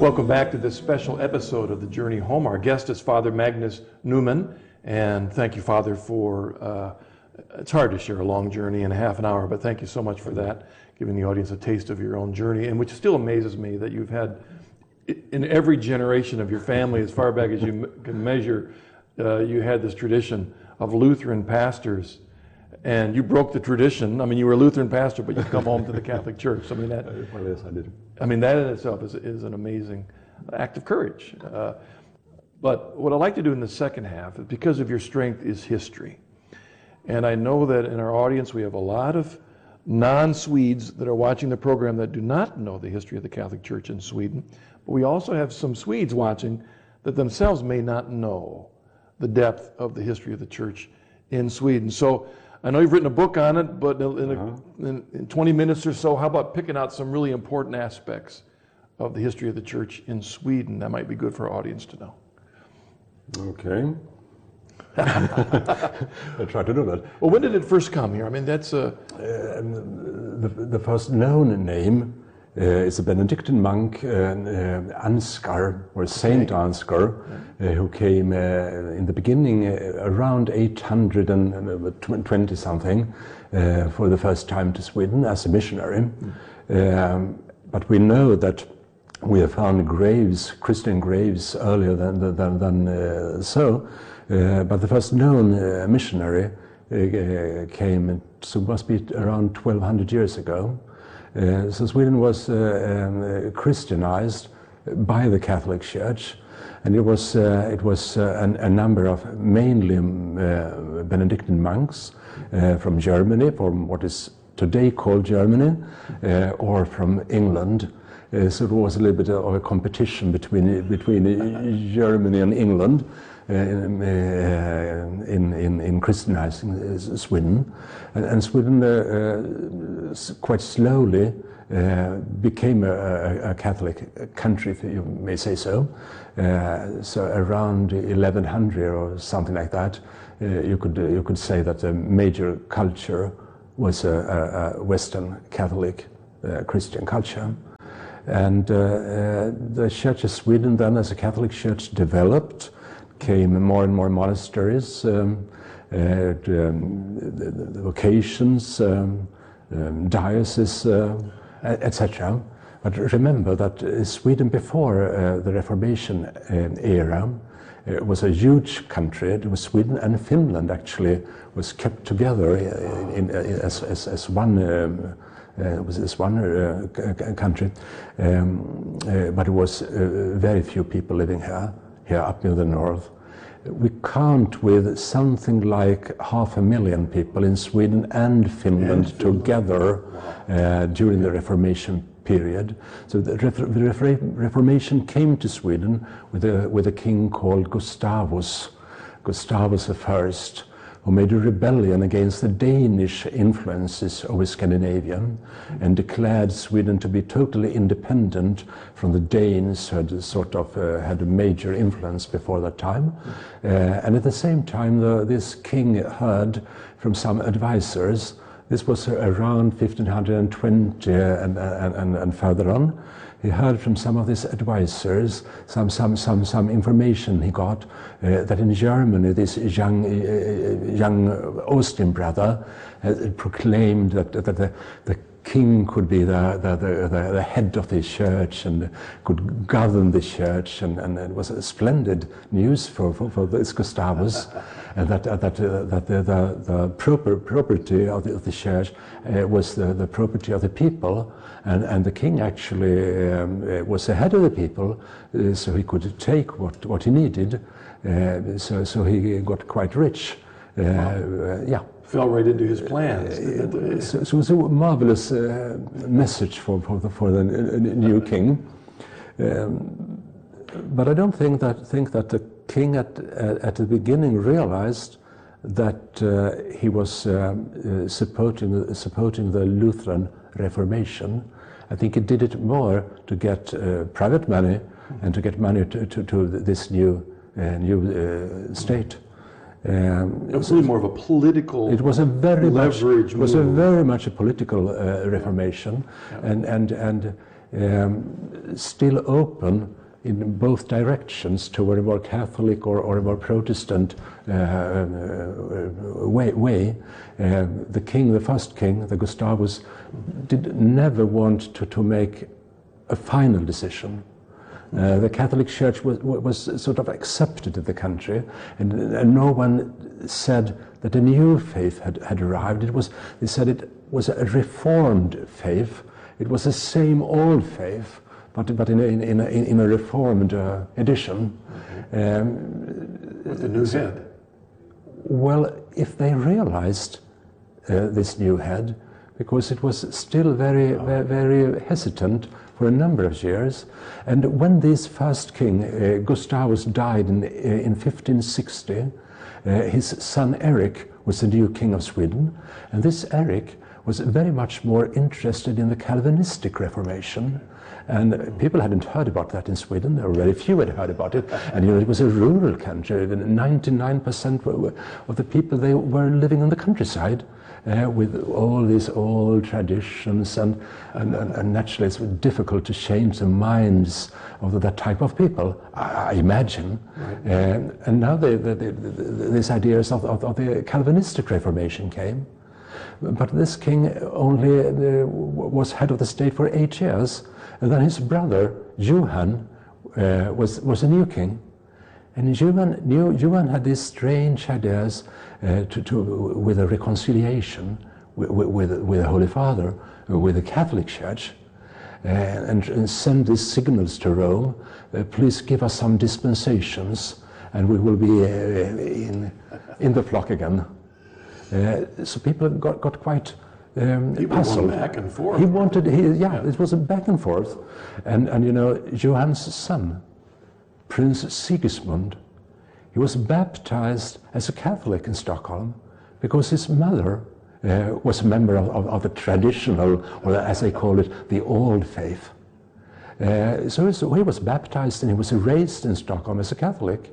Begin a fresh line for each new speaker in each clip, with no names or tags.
Welcome back to this special episode of The Journey Home. Our guest is Father Magnus Newman, and thank you, Father, for, it's hard to share a long journey in a half an hour, but thank you so much for that, giving the audience a taste of your own journey, and which still amazes me that you've had, in every generation of your family, as far back as you can measure, you had this tradition of Lutheran pastors, and you broke the tradition. I mean, you were a Lutheran pastor, but you come home to the Catholic Church. I mean, that.
Well, yes, I did.
I mean, that in itself is an amazing act of courage. But what I'd like to do in the second half, because of your strength, is history. And I know that in our audience we have a lot of non-Swedes that are watching the program that do not know the history of the Catholic Church in Sweden. But we also have some Swedes watching that themselves may not know the depth of the history of the Church in Sweden. So I know you've written a book on it, but in 20 minutes or so, how about picking out some really important aspects of the history of the Church in Sweden that might be good for our audience to know?
Okay. I'll try to do that.
Well, when did it first come here? I mean, that's
the first known name is a Benedictine monk, Ansgar, or Saint Ansgar, who came in the beginning around 820 something for the first time to Sweden as a missionary. But we know that we have found graves, Christian graves, earlier than so. But the first known missionary came, so it must be around 1200 years ago. So Sweden was Christianized by the Catholic Church, and it was a number of mainly Benedictine monks from Germany, from what is today called Germany, or from England. So it was a little bit of a competition between Germany and England in Christianizing Sweden, and Sweden quite slowly became a Catholic country, if you may say so. So around 1100 or something like that, you could say that the major culture was a Western Catholic Christian culture. And the Church of Sweden then, as a Catholic Church, developed, came more and more monasteries, the vocations, dioceses, etc. But remember that Sweden before the Reformation era was a huge country. It was Sweden and Finland actually was kept together as one. Was one country, but it was very few people living here up in the north. We count with something like 500,000 people in Sweden and Finland together during the Reformation period. So the Reformation came to Sweden with a king called Gustavus I, who made a rebellion against the Danish influences over Scandinavia and declared Sweden to be totally independent from the Danes, who had had a major influence before that time. And at the same time, this king heard from some advisors. This was around 1520 and further on. He heard from some of his advisors some information he got that in Germany this young Austrian brother proclaimed that the king could be the head of the church and could govern the church, and it was a splendid news for this Gustavus, and that the property of the church was the property of the people, and the king actually was the head of the people, so he could take what he needed, so he got quite rich. Yeah.
Fell right into his plans.
So it was a marvelous message for the new king. But I don't think that the king at the beginning realized that he was supporting the Lutheran Reformation. I think he did it more to get private money and to get money to this new state.
It was really more of a political.
It was a very
leverage.
Very much a political reformation, yeah. and still open in both directions toward a more Catholic or a more Protestant way. The first king, the Gustavus, did never want to make a final decision. The Catholic Church was sort of accepted in the country, and no one said that a new faith had arrived. They said it was a reformed faith. It was the same old faith, but in a reformed edition.
With the new head.
Well, if they realized this new head, because it was still very hesitant for a number of years, and when this first king, Gustavus, died in 1560, his son Erik was the new king of Sweden, and this Erik was very much more interested in the Calvinistic Reformation. And people hadn't heard about that in Sweden, or very few had heard about it. And it was a rural country. 99% of the people, they were living in the countryside with all these old traditions. And naturally, it's difficult to change the minds of that type of people, I imagine. Right. And now these ideas of the Calvinistic Reformation came. But this king only was head of the state for 8 years. And then his brother, Johan, was a new king. And Johan had these strange ideas with a reconciliation with the Holy Father, with the Catholic Church, and send these signals to Rome, please give us some dispensations, and we will be in the flock again. So people got quite puzzled.
Back and forth.
It was a back and forth, and Johan's son, Prince Sigismund, he was baptized as a Catholic in Stockholm because his mother was a member of the traditional, or as they call it, the old faith. So he was baptized and he was raised in Stockholm as a Catholic.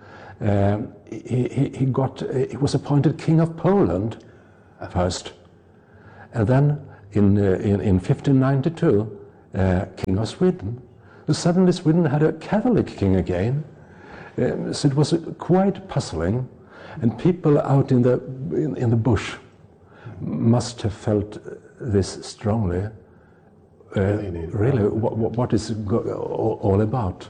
He was appointed King of Poland first. And then in 1592, King of Sweden. Suddenly Sweden had a Catholic king again. So it was quite puzzling. And people out in the bush must have felt this strongly. Really, what is all about?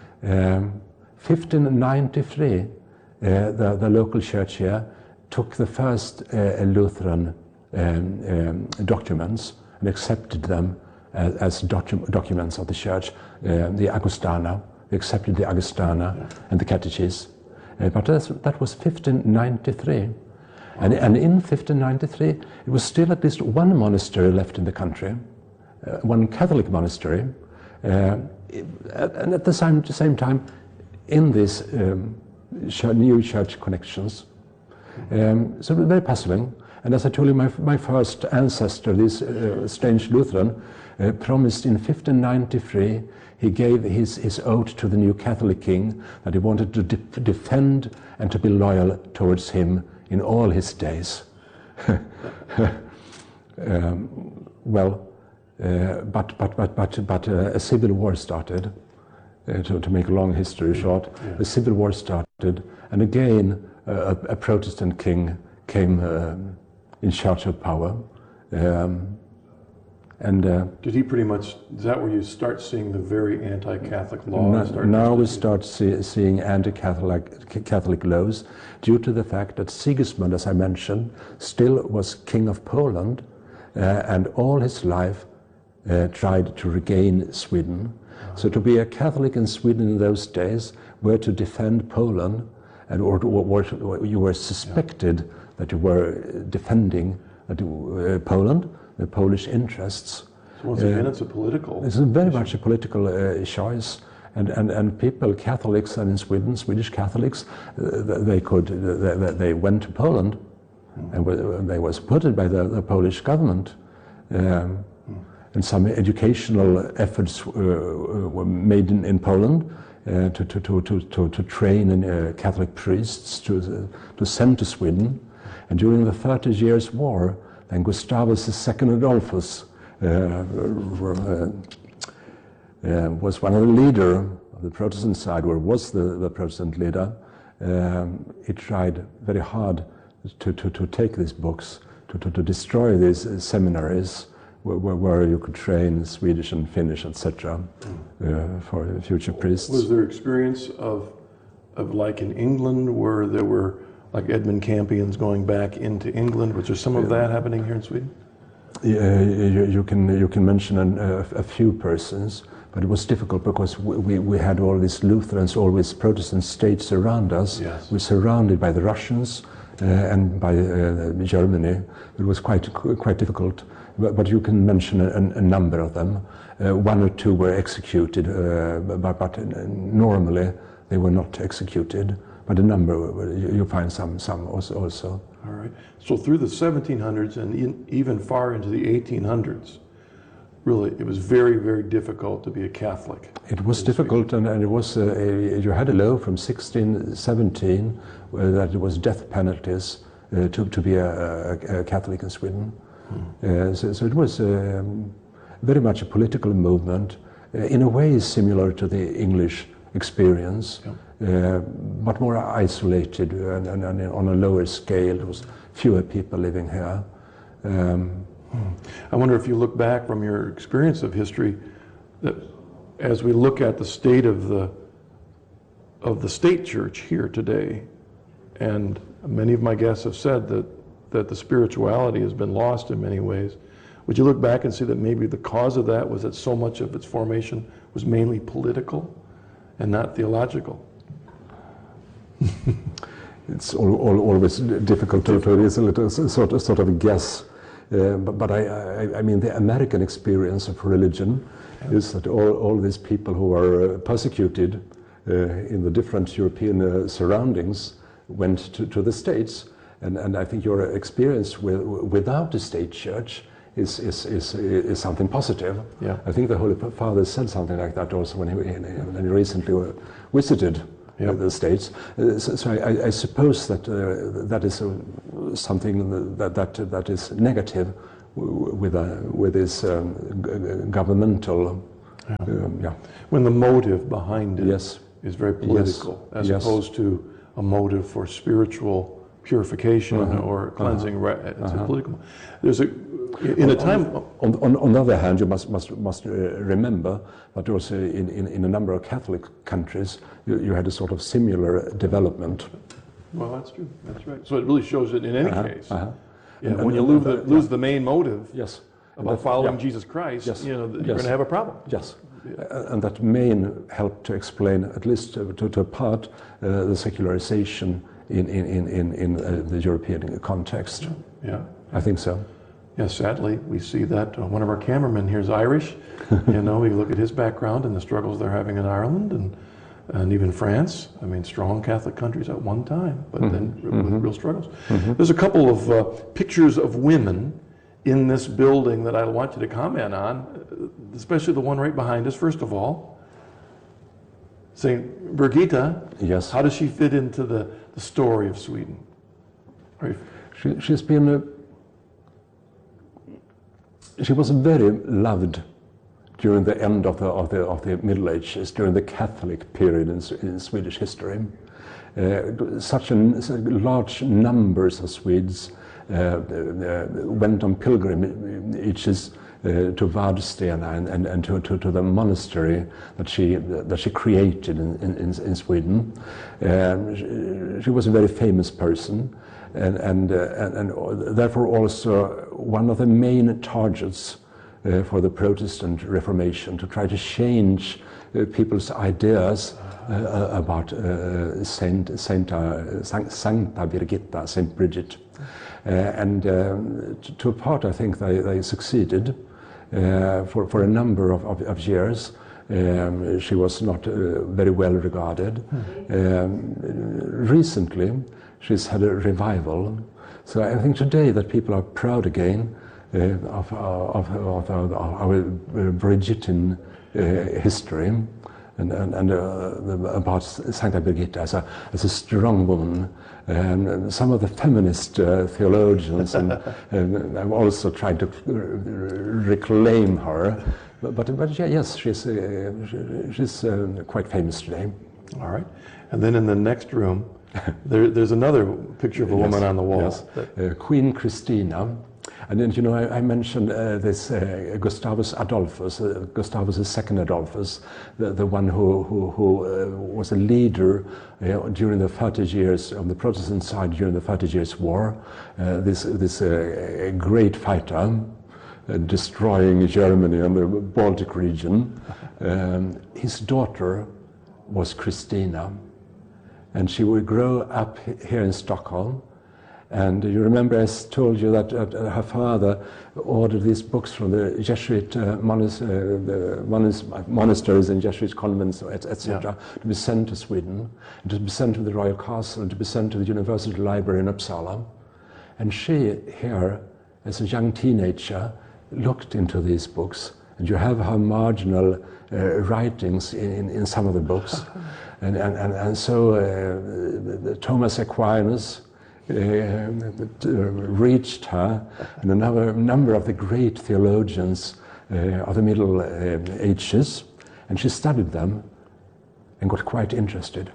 1593, the local church here took the first Lutheran documents and accepted them as documents of the church, the Augustana. They accepted the Augustana and the Catechism. But that was 1593. And in 1593, it was still at least one monastery left in the country, one Catholic monastery. And at the same time, in these new church connections. So it was very puzzling. And as I told you, my first ancestor, this strange Lutheran, promised in 1593, he gave his oath to the new Catholic king that he wanted to defend and to be loyal towards him in all his days. But a civil war started. To make a long history short, the civil war started, and again a Protestant king came in charge of power.
Did he pretty much, is that where you start seeing the very anti-Catholic laws?
Now we start seeing anti-Catholic laws due to the fact that Sigismund, as I mentioned, still was king of Poland, and all his life tried to regain Sweden. So to be a Catholic in Sweden in those days were to defend Poland, and or you were suspected that you were defending Poland, the Polish interests.
So once again, it's a political.
It's very much a political choice, and people, Catholics, and in Sweden, Swedish Catholics, they went to Poland, and they were supported by the Polish government. And some educational efforts were made in Poland to train Catholic priests to send to Sweden. And during the 30 Years' War, then Gustavus II Adolphus was one of the leader of the Protestant side, or was the Protestant leader. He tried very hard to take these books, to destroy these seminaries where you could train Swedish and Finnish, etc., for future priests.
Was there experience of like in England where there were like Edmund Campions going back into England? Was there some of that happening here in Sweden?
You can mention a few persons, but it was difficult because we had all these Lutherans, all these Protestant states around us.
Yes.
We're surrounded by the Russians and by Germany. It was quite difficult. But you can mention a number of them. One or two were executed, but normally they were not executed. But a number, you find some also.
All right. So through the 1700s and even far into the 1800s, really, it was very, very difficult to be a Catholic.
It was difficult, and it was you had a law from 1617 that it was death penalties to be a Catholic in Sweden. So it was very much a political movement, in a way similar to the English experience, but more isolated and on a lower scale. There was fewer people living here.
I wonder if you look back from your experience of history, that as we look at the state of the state church here today, and many of my guests have said that the spirituality has been lost in many ways. Would you look back and see that maybe the cause of that was that so much of its formation was mainly political and not theological?
It's always difficult to it's a little sort of a guess. But I mean, the American experience of religion is that all these people who are persecuted in the different European surroundings went to the States. And I think your experience without the state church is something positive.
Yeah.
I think the Holy Father said something like that also when he recently visited the States. So I suppose that that is something that is negative with this governmental.
When the motive behind it
Yes.
is very political, as
Yes.
opposed to a motive for spiritual purification or cleansing. It's a political. There's in a time.
On the other hand, you must remember that also in a number of Catholic countries, you had a sort of similar development.
Well, that's true. That's right. So it really shows that in any case,
And
when you lose the main motive
Yes.
about following Jesus Christ,
Yes.
you're
Yes.
going to have a problem.
Yes, and that may help to explain, at least to a part, the secularization in the European context.
Yeah.
I think so.
Yeah, sadly, we see that one of our cameramen here is Irish. You know, we look at his background and the struggles they're having in Ireland and even France. I mean, strong Catholic countries at one time, but then with real struggles. There's a couple of pictures of women in this building that I want you to comment on, especially the one right behind us. First of all, St. Birgitta.
Yes.
How does she fit into the story of Sweden?
She's been. She was very loved during the end of the Middle Ages, during the Catholic period in Swedish history. Such large numbers of Swedes went on pilgrimages to Vadstena and to the monastery that she created in Sweden. She was a very famous person, and therefore also one of the main targets for the Protestant Reformation, to try to change people's ideas about Sancta Birgitta, Saint Bridget. And to a part, I think they succeeded. For a number of years, she was not very well regarded. Recently, she's had a revival. So I think today that people are proud again of our Brigitte history and about Sancta Birgitta as a strong woman. And some of the feminist theologians and I'm also trying to reclaim her But yeah, yes, she's quite famous today.
All right. And then in the next room, there's another picture of a woman on the wall.
Yes, Queen Christina. And then, you know, I mentioned this Gustavus Adolphus, Gustavus II Adolphus, the one who was a leader during the 30 years on the Protestant side during the 30 Years' War. This great fighter, destroying Germany and the Baltic region. His daughter was Christina, and she would grow up here in Stockholm. And you remember I told you that her father ordered these books from the Jesuit monasteries and Jesuit convents, etc., to be sent to Sweden, and to be sent to the Royal Castle, and to be sent to the University Library in Uppsala. And she, here, as a young teenager, looked into these books, and you have her marginal writings in some of the books. and so Thomas Aquinas reached her, and a number of the great theologians of the Middle Ages, and she studied them and got quite interested.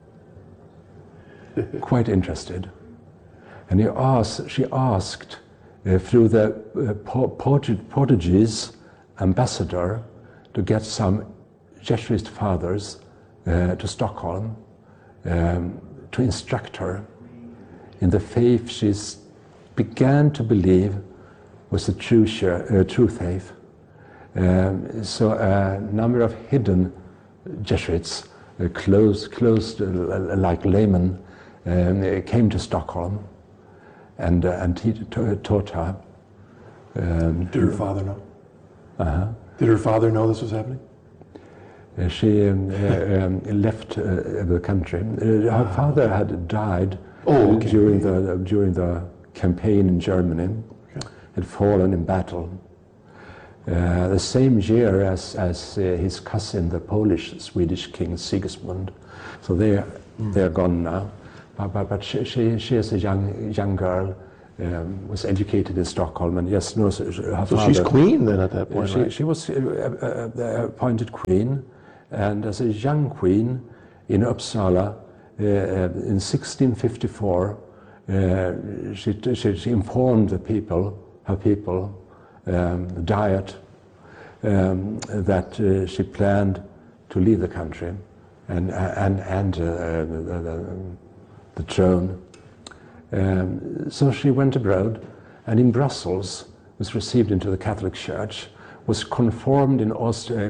Quite interested. And she asked through the Portuguese ambassador to get some Jesuit fathers to Stockholm to instruct her in the faith she began to believe was the true faith. So a number of hidden Jesuits, closed like laymen, came to Stockholm, and he taught her.
Did her father know? Did her father know this was happening?
She left the country. Her father had died during the campaign in Germany. Had fallen in battle. The same year as his cousin, the Polish-Swedish King Sigismund. So they're gone now. But she as a young girl, was educated in Stockholm, and yes, knows her father.
So she's queen then at that point, right?
She was appointed queen, and as a young queen in Uppsala in 1654, she informed her people, the Diet, that she planned to leave the country and the throne. So she went abroad, and in Brussels was received into the Catholic Church, was confirmed in Austria,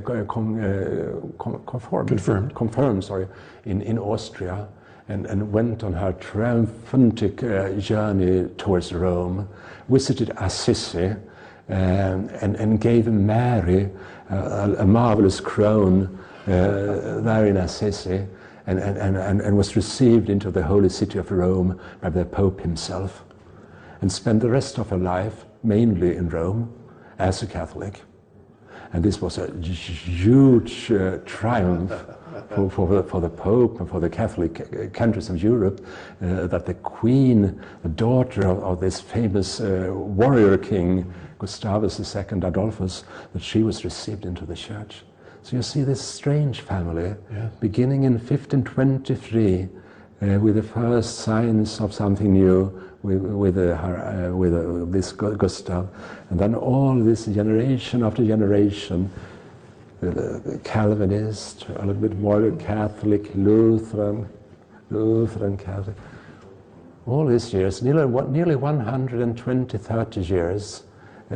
in Austria, and went on her triumphant journey towards Rome, visited Assisi, and gave Mary a marvelous crown there in Assisi, and was received into the holy city of Rome by the Pope himself, and spent the rest of her life mainly in Rome as a Catholic. And this was a huge triumph for the Pope and for the Catholic countries of Europe, that the Queen, the daughter of this famous warrior king, Gustavus II Adolphus, that she was received into the church. So you see this strange family, beginning in 1523, with the first signs of something new, with this Gustav, and then all this generation after generation, Calvinist, a little bit more Catholic, Lutheran Catholic. All these years, nearly 120, 30 years,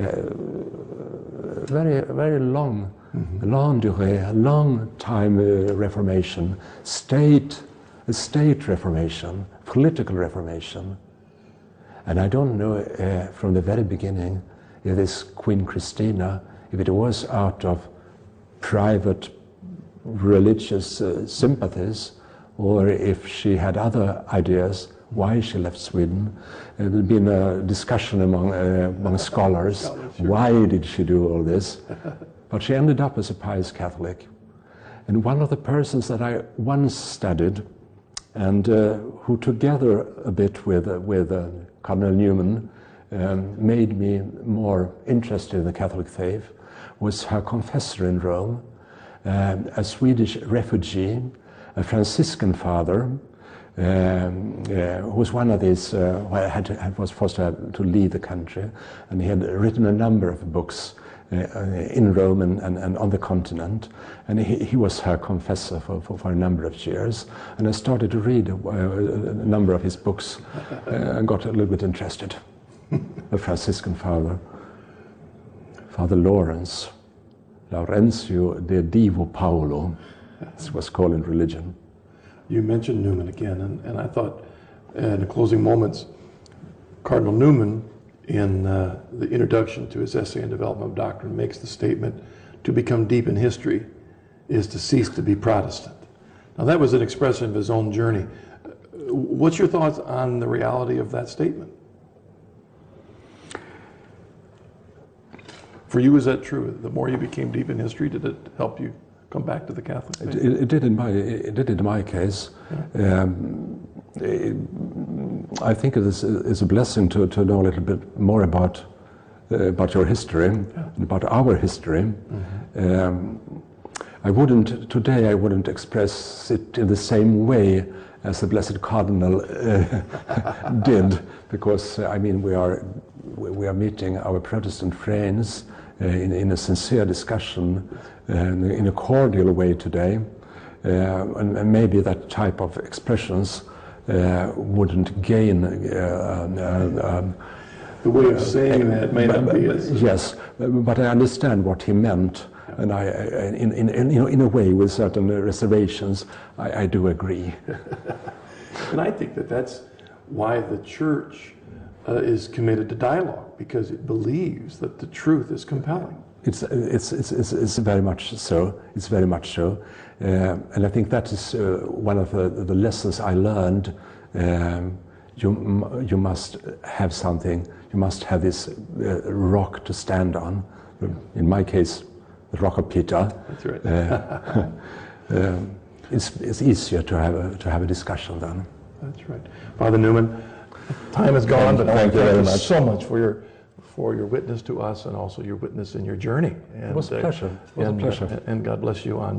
very long, long durée, a long time Reformation, state Reformation, political Reformation. And I don't know from the very beginning if this Queen Christina, if it was out of private religious sympathies, or if she had other ideas why she left Sweden. There had been a discussion among scholars, why did she do all this? But she ended up as a pious Catholic. And one of the persons that I once studied, and who together a bit with Cardinal Newman made me more interested in the Catholic faith, was her confessor in Rome, a Swedish refugee, a Franciscan father, who was one of these, was forced to leave the country, and he had written a number of books in Rome and on the continent, and he was her confessor for a number of years. And I started to read a number of his books and got a little bit interested. A Franciscan father, Father Lawrence, Laurencio de Divo Paulo, as was called in religion.
You mentioned Newman again, and I thought in the closing moments, Cardinal Newman, in the introduction to his essay on development of doctrine, makes the statement, to become deep in history is to cease to be Protestant. Now that was an expression of his own journey. What's your thoughts on the reality of that statement? For you, is that true? The more you became deep in history, did it help you come back to the Catholic faith?
It did in my case. Yeah. I think it is a blessing to know a little bit more about your history, and about our history. Mm-hmm. I wouldn't express it in the same way as the Blessed Cardinal did, because I mean we are meeting our Protestant friends in a sincere discussion, in a cordial way today, and maybe that type of expressions wouldn't gain.
The way of saying that may not be as...
Yes, but I understand what he meant, and I, in a way, with certain reservations, I do agree.
And I think that's why the Church is committed to dialogue, because it believes that the truth is compelling.
It's very much so. It's very much so, and I think that is one of the lessons I learned. You must have something. You must have this rock to stand on. In my case, the rock of Peter.
That's right.
It's easier to have a discussion then.
That's right, Father Newman. Time is gone, but thank you very much so much for your witness to us, and also your witness in your journey. And,
it was a pleasure. It was a pleasure.
And God bless you on